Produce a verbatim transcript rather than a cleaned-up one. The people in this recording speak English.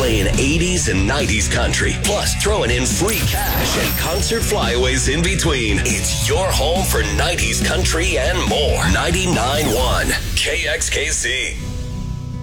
playing eighties and nineties country, plus throwing in free cash and concert flyaways in between. It's your home for nineties country and more. ninety-nine point one K X K C.